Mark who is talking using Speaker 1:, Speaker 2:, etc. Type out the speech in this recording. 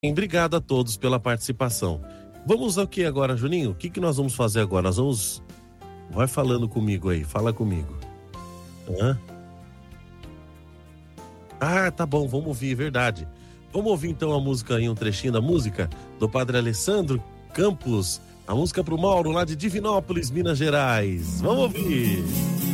Speaker 1: Obrigado a todos pela participação. Vamos ao que agora, Juninho? O que nós vamos fazer agora? Nós vamos... Vai falando comigo aí, fala comigo. Hã? Ah, tá bom, vamos ouvir, verdade. Vamos ouvir então a música aí, um trechinho da música do Padre Alessandro Campos. A música pro Mauro, lá de Divinópolis, Minas Gerais. Vamos ouvir.